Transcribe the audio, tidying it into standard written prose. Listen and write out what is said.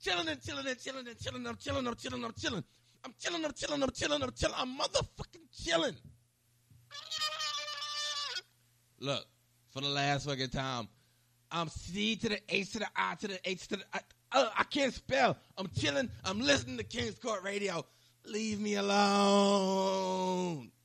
chilling and chilling and chilling and chilling. I'm chilling. I'm chilling. I'm chilling. I'm chilling. I'm chilling. I'm chilling. I'm chilling. I'm motherfucking chilling. Look, for the last fucking time, I'm C to the H to the I to the H to the I. I can't spell. I'm chilling. I'm listening to King's Court Radio. Leave me alone.